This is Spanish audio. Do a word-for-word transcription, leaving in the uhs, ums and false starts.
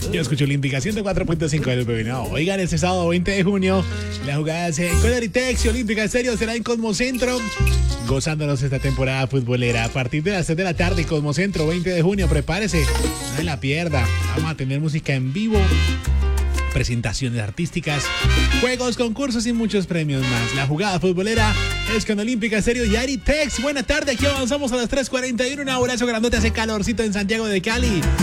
Yo escucho Olímpica ciento cuatro punto cinco del P B. No, oigan, este sábado veinte de junio, la jugada de Coloritex y Olímpica Estéreo será en Cosmocentro, gozándonos esta temporada futbolera. A partir de las seis de la tarde, Cosmocentro, veinte de junio, prepárese, no se la pierda. Vamos a tener música en vivo, presentaciones artísticas, juegos, concursos y muchos premios más. La jugada futbolera es con Olímpica Estéreo y Aritex. Buena tarde, aquí avanzamos a las tres cuarenta y uno. Un abrazo grandote, hace calorcito en Santiago de Cali.